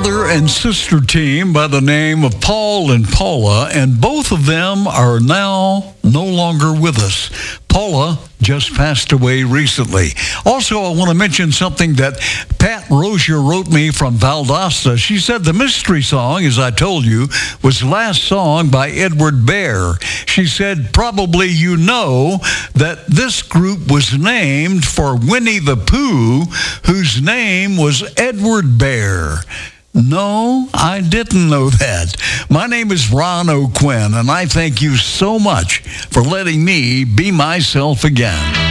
brother and sister team by the name of Paul and Paula, and both of them are now no longer with us. Paula just passed away recently. Also, I want to mention something that Pat Rozier wrote me from Valdosta. She said the mystery song, as I told you, was Last Song by Edward Bear. She said, probably you know that this group was named for Winnie the Pooh, whose name was Edward Bear. No, I didn't know that. My name is Ron O'Quinn, and I thank you so much for letting me be myself again.